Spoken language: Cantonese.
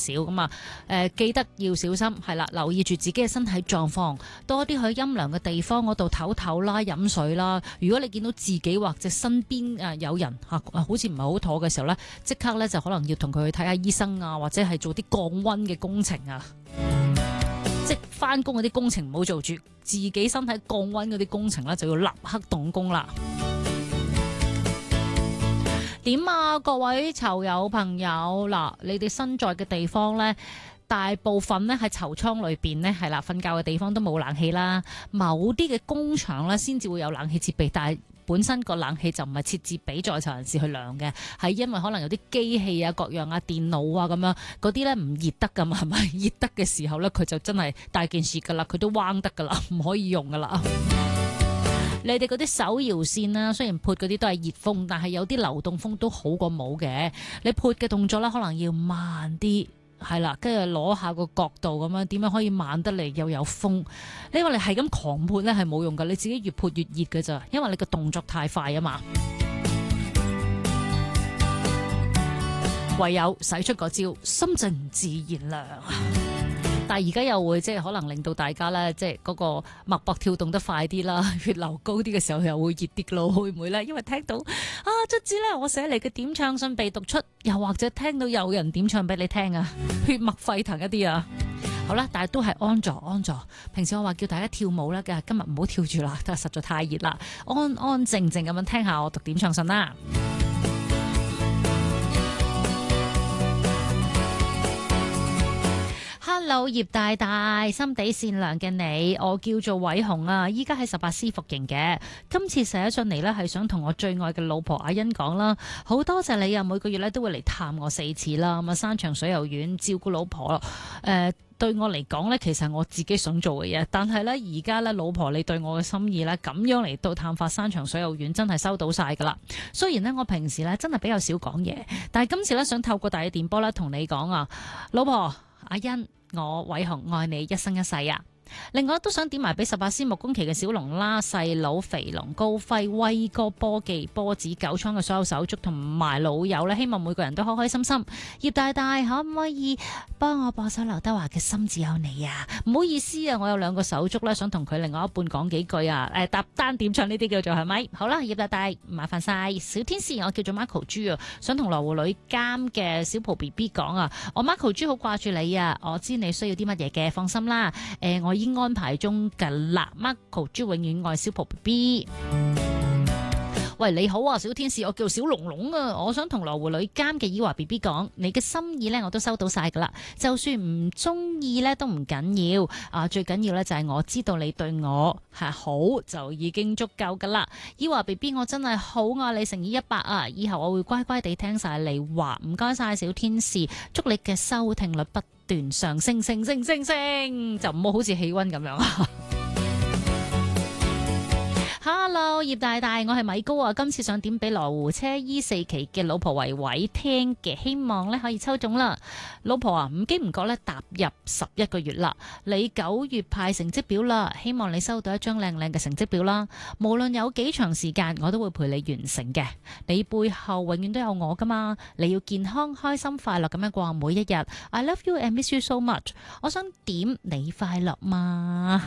少咁啊。記得要小心係啦，留意住自己嘅身體狀況，多啲去陰涼嘅地方嗰度唞唞啦，飲水啦。如果你見到自己或者身邊有人好似唔係好妥嘅時候呢，即刻呢就可能要同佢去睇下醫生啊，或者係做啲降溫嘅工程啊。即係翻工嗰啲工程唔好做住，自己身體降溫嗰啲工程呢就要立刻動工啦。點啊，各位囚友朋友嗱，你哋身在嘅地方呢，大部分呢喺囚倉裏邊呢，係啦，瞓覺嘅地方都冇冷氣啦。某啲嘅工場呢先至會有冷氣設備，但係本身個冷氣就唔係設置俾在囚人士去涼嘅，係因為可能有啲機器啊、各樣啊、電腦啊咁樣嗰啲呢唔熱得噶嘛，係咪？熱得嘅時候呢，佢就真係大件事噶啦，佢都彎得噶啦，唔可以用噶啦。你哋嗰啲手搖扇啦，雖然潑嗰啲都係熱風，但係有啲流動風都好過冇嘅。你潑嘅動作咧，可能要慢啲，係啦，跟住攞下個角度咁樣，點樣可以慢得嚟又有風？你話你係咁狂潑咧，係冇用噶，你自己越潑越熱㗎咋，因為你個動作太快啊嘛。唯有使出個招，心靜自然涼。但係而家又會即係可能令到大家咧，即係嗰個脈搏跳動得快啲啦，血流高啲嘅時候又會熱啲嘅咯，會唔會咧？因為聽到卒之咧，我寫嚟嘅點唱信被讀出，又或者聽到有人點唱俾你聽啊，血脈沸騰一啲啊！好啦，但係都係安坐安坐。平時我話叫大家跳舞啦，今日唔好跳住啦，但係實在太熱啦，安安靜靜咁樣聽下我讀點唱信啦。Hello， 葉大大，心地善良嘅你，我叫做偉雄啊，依家喺18師服刑嘅。今次寫信嚟呢，係想同我最愛嘅老婆阿欣講啦，好多謝你啊，每個月呢都會嚟探我4次啦，咁啊山長水又遠照顧老婆對我嚟講呢，其實我自己想做嘅嘢，但係呢，而家呢，老婆你對我嘅心意呢，咁樣嚟到探訪山長水又遠，真係收到晒噶啦。雖然呢，我平時呢真係比較少講嘢，但係今次呢，想透過大嘅電波呢，同你講啊，老婆阿欣，我偉雄愛你一生一世啊！另外都想點埋俾18師木工期嘅小龍啦、細佬肥龍、高輝、威哥、波記、波子、九倉嘅所有手足同埋老友呢，希望每個人都開開心心。葉大大可唔可以幫我播首劉德華嘅《心只有你》啊？唔好意思啊，我有2個手足呢，想同佢另外一半講幾句啊。搭單點唱呢啲叫做係咪？好啦，葉大大麻煩晒。小天使，我叫做 Marco 豬啊，想同羅湖女監嘅小蒲 B B 講啊，我 Marco 豬好掛住你啊，我知你需要啲乜嘢嘅，放心啦。我已經安排中嘅啦 ，Marco 豬永遠愛小蒲 B B。喂，你好啊，小天使，我叫小龍龍啊，我想同羅湖女監嘅以華 B B 講，你嘅心意呢我都收到晒噶啦，就算唔中意呢都唔緊要啊，最緊要呢就係我知道你對我係好就已經足夠噶啦。以華 B B， 我真係好愛你，誠意100啊，以後我會乖乖地聽晒你話，唔該晒小天使，祝你嘅收聽率不斷上升，升，就唔好好似氣溫咁樣啊。Hello， 葉大大，我係米高啊！今次想點俾羅湖車衣4期嘅老婆維維聽嘅，希望咧可以抽中啦。老婆啊，唔經唔覺咧踏入11個月啦，你9月派成績表啦，希望你收到一張靚靚嘅成績表啦。無論有幾長時間，我都會陪你完成嘅。你背後永遠都有我噶嘛，你要健康、開心、快樂咁樣過每一日。I love you and miss you so much。我想點你快樂嘛？